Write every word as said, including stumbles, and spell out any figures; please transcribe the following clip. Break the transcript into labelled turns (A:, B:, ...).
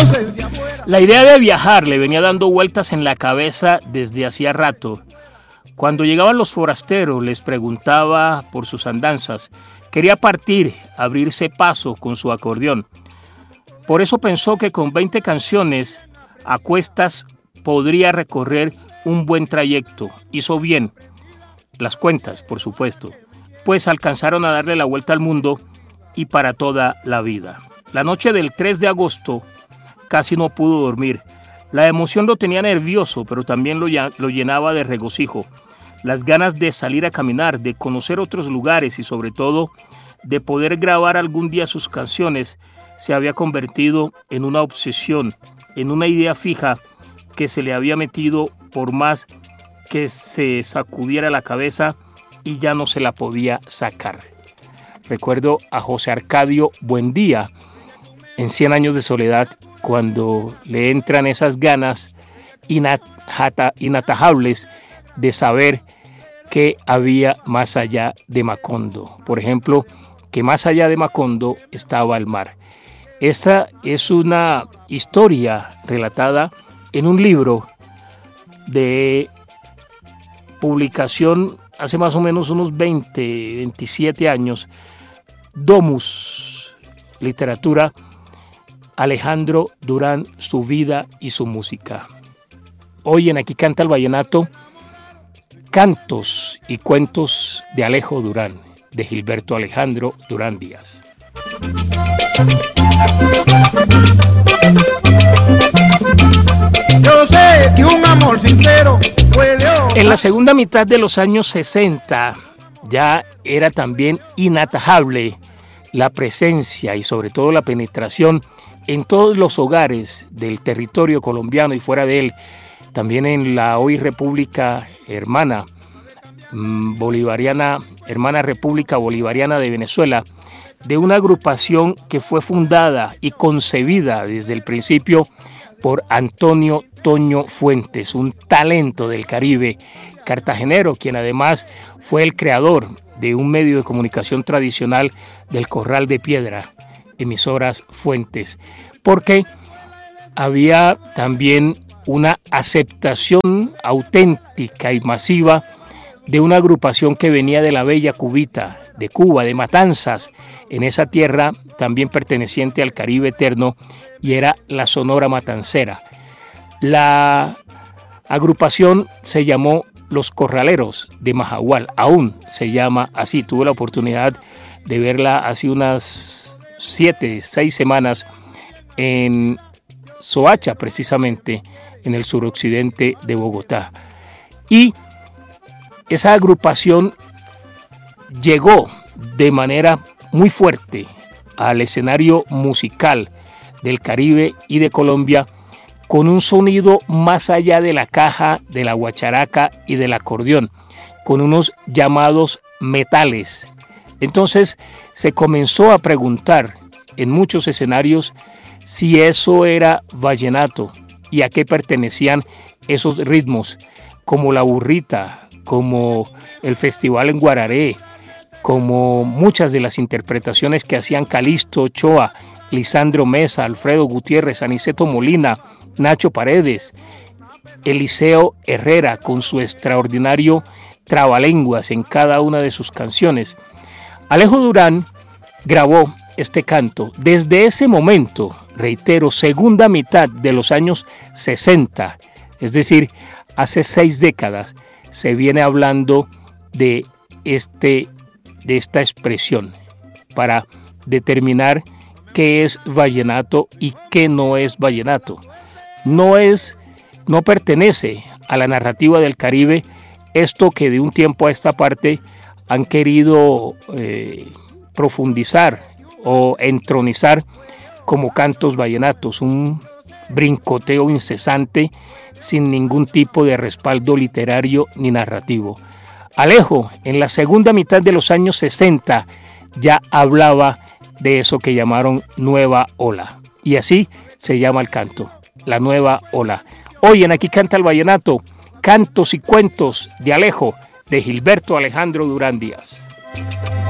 A: La idea de viajar le venía dando vueltas en la cabeza desde hacía rato. Cuando llegaban los forasteros les preguntaba por sus andanzas. Quería partir, abrirse paso con su acordeón. Por eso pensó que con veinte canciones a cuestas podría recorrer un buen trayecto. Hizo bien. Las cuentas, por supuesto, pues alcanzaron a darle la vuelta al mundo y para toda la vida. La noche del tres de agosto casi no pudo dormir. La emoción lo tenía nervioso, pero también lo, lo llenaba de regocijo. Las ganas de salir a caminar, de conocer otros lugares y sobre todo de poder grabar algún día sus canciones se había convertido en una obsesión, en una idea fija que se le había metido por más que se sacudiera la cabeza y ya no se la podía sacar. Recuerdo a José Arcadio Buendía en Cien años de soledad cuando le entran esas ganas inata- inatajables de saber qué había más allá de Macondo. Por ejemplo, que más allá de Macondo estaba el mar. Esta es una historia relatada en un libro de publicación hace más o menos unos veinte, veintisiete años, Domus, literatura, Alejandro Durán, su vida y su música. Hoy en Aquí Canta el Vallenato, Cantos y Cuentos de Alejo Durán, de Gilberto Alejandro Durán Díaz.
B: Yo sé que un amor sincero puede...
A: En la segunda mitad de los años sesenta ya era también inatajable la presencia y sobre todo la penetración en todos los hogares del territorio colombiano y fuera de él, también en la hoy República Hermana Bolivariana, Hermana República Bolivariana de Venezuela, de una agrupación que fue fundada y concebida desde el principio por Antonio Toño Fuentes, un talento del Caribe cartagenero, quien además fue el creador de un medio de comunicación tradicional del Corral de Piedra, Emisoras Fuentes, porque había también una aceptación auténtica y masiva de una agrupación que venía de la bella Cubita, de Cuba, de Matanzas, en esa tierra también perteneciente al Caribe eterno, y era la Sonora Matancera. La agrupación se llamó Los Corraleros de Majagual, aún se llama así. Tuve la oportunidad de verla hace unas siete, seis semanas en Soacha, precisamente en el suroccidente de Bogotá. Y esa agrupación llegó de manera muy fuerte al escenario musical del Caribe y de Colombia con un sonido más allá de la caja, de la guacharaca y del acordeón, con unos llamados metales. Entonces se comenzó a preguntar en muchos escenarios si eso era vallenato y a qué pertenecían esos ritmos, como la burrita, como el festival en Guararé, como muchas de las interpretaciones que hacían Calixto Ochoa, Lisandro Mesa, Alfredo Gutiérrez, Aniceto Molina, Nacho Paredes, Eliseo Herrera, con su extraordinario trabalenguas en cada una de sus canciones. Alejo Durán grabó este canto. Desde ese momento, reitero, segunda mitad de los años sesenta, es decir, hace seis décadas, se viene hablando de, este, de esta expresión para determinar qué es vallenato y qué no es vallenato. No es, no pertenece a la narrativa del Caribe esto que de un tiempo a esta parte han querido eh, profundizar o entronizar como cantos vallenatos, un brincoteo incesante sin ningún tipo de respaldo literario ni narrativo. Alejo, en la segunda mitad de los años sesenta, ya hablaba de eso que llamaron nueva ola. Y así se llama el canto, la nueva ola. Hoy en Aquí Canta el Vallenato, Cantos y Cuentos de Alejo, de Gilberto Alejandro Durán Díaz.